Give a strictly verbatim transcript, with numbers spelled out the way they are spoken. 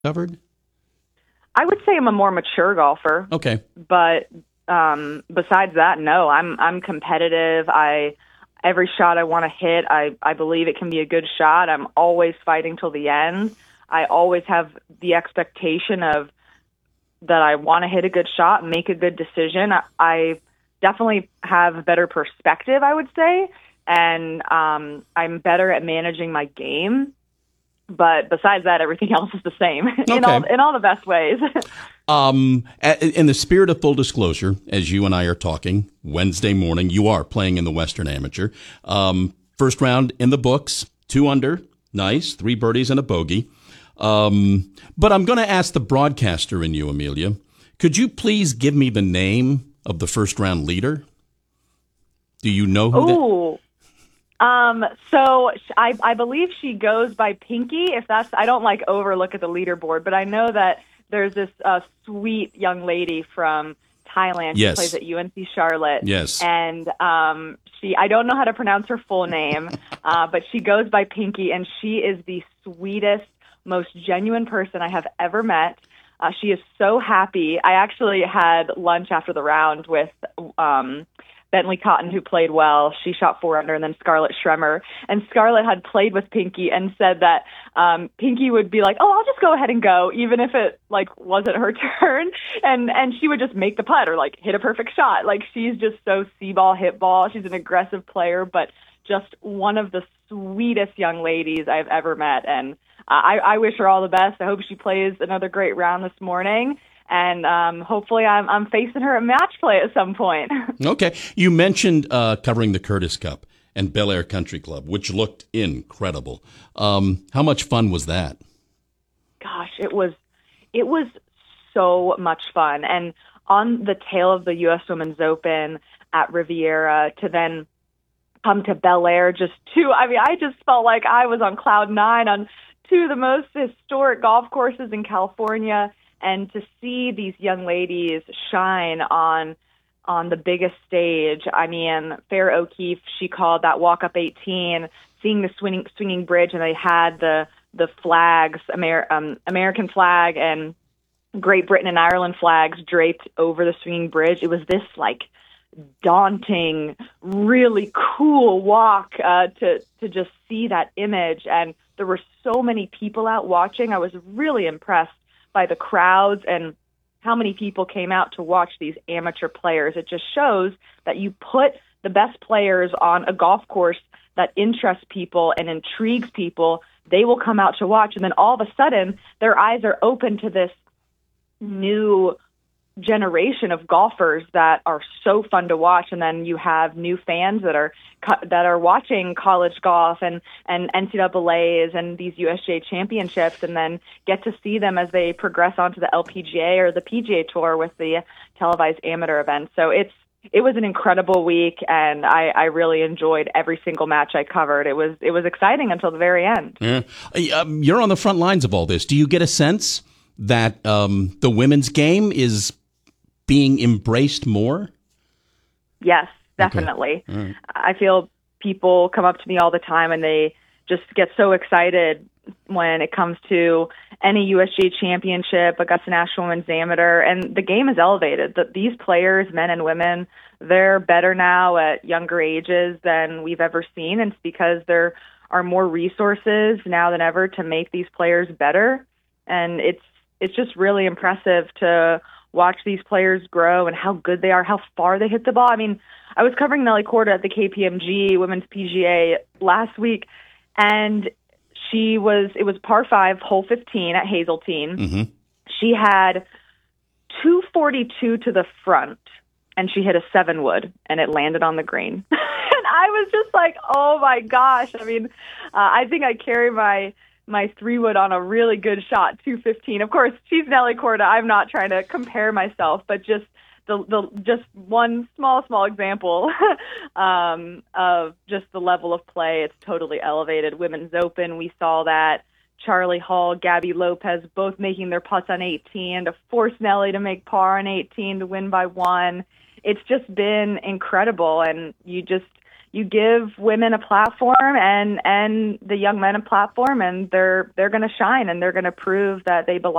covered? I would say I'm a more mature golfer. Okay. But um, besides that, no, I'm I'm competitive. I every shot I want to hit, I, I believe it can be a good shot. I'm always fighting till the end. I always have the expectation of that I want to hit a good shot, make a good decision. I, I definitely have a better perspective, I would say, and um, I'm better at managing my game. But besides that, everything else is the same in Okay. all in all the best ways. Um, a- in the spirit of full disclosure, as you and I are talking Wednesday morning, you are playing in the Western Amateur. Um, first round in the books, two under, nice, three birdies and a bogey. Um, but I'm going to ask the broadcaster in you, Amelia. Could you please give me the name of the first round leader? Do you know who that? Ooh. Um, so I, I believe she goes by Pinky. If that's, I don't like overlook at the leaderboard, but I know that there's this uh, sweet young lady from Thailand. Yes. She plays at U N C Charlotte. Yes. And um, she, I don't know how to pronounce her full name, uh, but she goes by Pinky, and she is the sweetest, most genuine person I have ever met. Uh, she is so happy. I actually had lunch after the round with um, Bentley Cotton, who played well. She shot four under, and then Scarlett Schremer. And Scarlett had played with Pinky and said that um, Pinky would be like, "Oh, I'll just go ahead and go," even if it like wasn't her turn. And and she would just make the putt or like hit a perfect shot. Like, she's just so see-ball, hit ball. She's an aggressive player, but just one of the sweetest young ladies I've ever met. And I, I wish her all the best. I hope she plays another great round this morning. And um, hopefully I'm, I'm facing her at match play at some point. Okay. You mentioned uh, covering the Curtis Cup and Bel Air Country Club, which looked incredible. Um, how much fun was that? Gosh, it was it was so much fun. And on the tail of the U S Women's Open at Riviera to then come to Bel Air, just two, I mean, I just felt like I was on cloud nine on two of the most historic golf courses in California. And to see these young ladies shine on on the biggest stage. I mean, Farrah O'Keefe, she called that walk up eighteen, seeing the swinging swinging bridge, and they had the the flags, Amer- um, American flag and Great Britain and Ireland flags draped over the swinging bridge. It was this like daunting, really cool walk uh, to to just see that image. And there were so many people out watching. I was really impressed by the crowds and how many people came out to watch these amateur players. It just shows that you put the best players on a golf course that interests people and intrigues people, they will come out to watch. And then all of a sudden, their eyes are open to this new generation of golfers that are so fun to watch. And then you have new fans that are that are watching college golf and, and N C double A's and these U S G A championships, and then get to see them as they progress onto the L P G A or the P G A Tour with the televised amateur events. So it's it was an incredible week, and I, I really enjoyed every single match I covered. It was it was exciting until the very end. Yeah. Um, you're on the front lines of all this. Do you get a sense that um, the women's game is being embraced more? Yes, definitely. Okay. Right. I feel people come up to me all the time and they just get so excited when it comes to any U S G A championship, Augusta National Women's Amateur, and the game is elevated. The, these players, men and women, they're better now at younger ages than we've ever seen, and it's because there are more resources now than ever to make these players better. And it's it's just really impressive to watch these players grow and how good they are, how far they hit the ball. I mean, I was covering Nelly Korda at the K P M G Women's P G A last week, and she was, it was par five, hole fifteen at Hazeltine. Mm-hmm. She had two forty-two to the front, and she hit a seven wood, and it landed on the green. And I was just like, oh my gosh. I mean, uh, I think I carry my my three wood on a really good shot, two fifteen. Of course, she's Nelly Korda. I'm not trying to compare myself, but just the the just one small small example um, of just the level of play. It's totally elevated. Women's Open, we saw that. Charlie Hall, Gabby Lopez, both making their putts on eighteen to force Nelly to make par on eighteen to win by one. It's just been incredible, and you just you give women a platform and and the young men a platform, and they're they're going to shine and they're going to prove that they belong.